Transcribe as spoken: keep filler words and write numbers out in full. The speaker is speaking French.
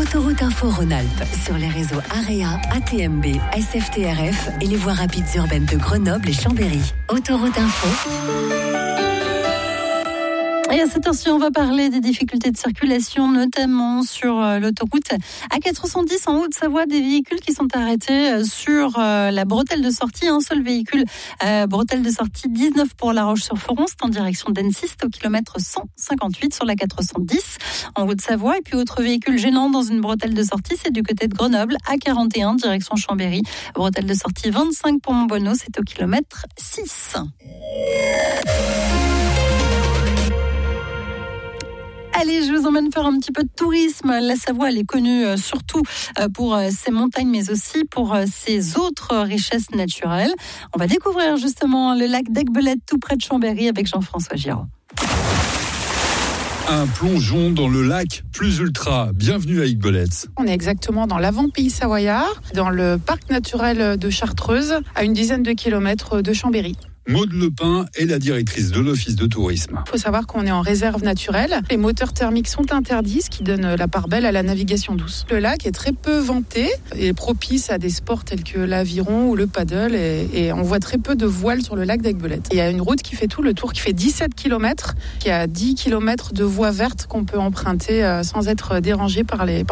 Autoroute Info Rhône-Alpes sur les réseaux AREA, A T M B, S F T R F et les voies rapides urbaines de Grenoble et Chambéry. Autoroute Info. Et à cette heure-ci, on va parler des difficultés de circulation, notamment sur euh, l'autoroute A quatre cent dix en Haute-Savoie, des véhicules qui sont arrêtés euh, sur euh, la bretelle de sortie. Un seul véhicule, euh, bretelle de sortie dix-neuf pour La Roche-sur-Foron, c'est en direction d'Annecy, au kilomètre cent cinquante-huit sur la quatre cent dix en Haute-Savoie. Et puis autre véhicule gênant dans une bretelle de sortie, c'est du côté de Grenoble, A quarante et un, direction Chambéry. Bretelle de sortie vingt-cinq pour Montbonneau, c'est au kilomètre six. Allez, je vous emmène faire un petit peu de tourisme. La Savoie, elle est connue surtout pour ses montagnes, mais aussi pour ses autres richesses naturelles. On va découvrir justement le lac d'Aiguebelette, tout près de Chambéry, avec Jean-François Giraud. Un plongeon dans le lac plus ultra. Bienvenue à Aiguebelette. On est exactement dans l'avant-pays savoyard, dans le parc naturel de Chartreuse, à une dizaine de kilomètres de Chambéry. Maude Lepin est la directrice de l'Office de tourisme. Il faut savoir qu'on est en réserve naturelle. Les moteurs thermiques sont interdits, ce qui donne la part belle à la navigation douce. Le lac est très peu vanté et propice à des sports tels que l'aviron ou le paddle. Et, et on voit très peu de voiles sur le lac d'Aiguebelette. Il y a une route qui fait tout le tour, qui fait dix-sept kilomètres, qui a dix kilomètres de voies vertes qu'on peut emprunter sans être dérangé par les, par